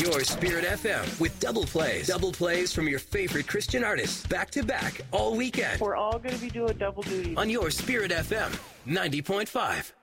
Your Spirit FM with double plays. Double plays from your favorite Christian artists. Back to back all weekend. We're all going to be doing double duty. On Your Spirit FM 90.5.